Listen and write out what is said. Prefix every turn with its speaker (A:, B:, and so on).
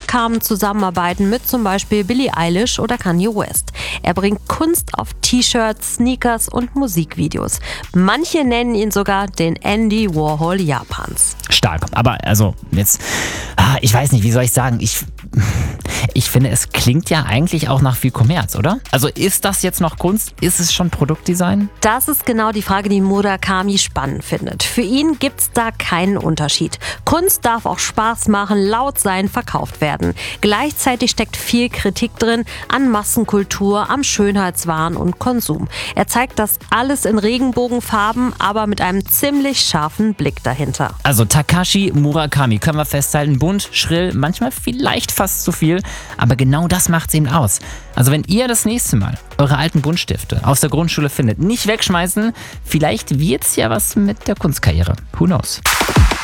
A: kamen Zusammenarbeiten mit zum Beispiel Billie Eilish oder Kanye West. Er bringt Kunst auf T-Shirts, Sneakers und Musikvideos. Manche nennen ihn sogar den Andy Warhol Japans.
B: Stark. Aber also jetzt, ich weiß nicht, wie soll ich sagen, ich finde, es klingt ja eigentlich auch nach viel Kommerz, oder? Also ist das jetzt noch Kunst? Ist es schon Produktdesign?
A: Das ist genau die Frage, die Murakami spannend findet. Für ihn gibt's da keinen Unterschied. Kunst darf auch Spaß machen, laut sein, verkauft werden. Gleichzeitig steckt viel Kritik drin an Massenkultur, am Schönheitswahn und Konsum. Er zeigt das alles in Regenbogenfarben, aber mit einem ziemlich scharfen Blick dahinter.
B: Also Takashi Murakami, können wir festhalten, bunt, schrill, manchmal vielleicht fast zu viel, aber genau das macht's eben aus. Also wenn ihr das nächste Mal eure alten Buntstifte aus der Grundschule findet, nicht wegschmeißen, vielleicht wird's ja was mit der Kunstkarriere. Who knows?